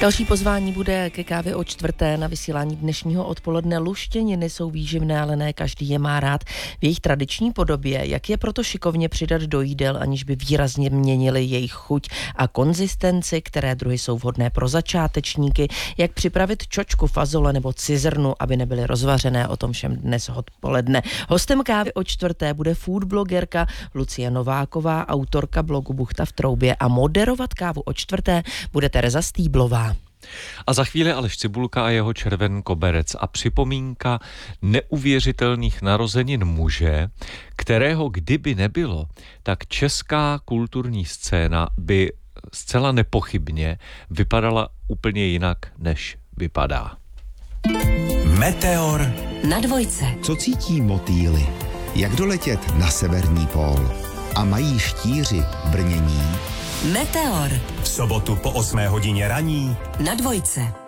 Další pozvání bude ke kávě o 4. Na vysílání dnešního odpoledne. Luštěniny jsou výživné, ale ne každý je má rád v jejich tradiční podobě. Jak je proto šikovně přidat do jídel, aniž by výrazně měnili jejich chuť a konzistenci, které druhy jsou vhodné pro začátečníky, jak připravit čočku, fazole nebo cizrnu, aby nebyly rozvařené, o tom všem dnes odpoledne. Hostem kávy o 4. bude food blogerka Lucie Nováková, autorka blogu Buchta v troubě, a moderovat kávu o 4. bude Tereza Stýblová. A za chvíli Aleš Cibulka a jeho červen koberec a připomínka neuvěřitelných narozenin muže, kterého kdyby nebylo, tak česká kulturní scéna by zcela nepochybně vypadala úplně jinak, než vypadá. Meteor na dvojce. Co cítí motýly? Jak doletět na severní pól? A mají štíři brnění? Meteor. V sobotu po 8 hodině raní na dvojce.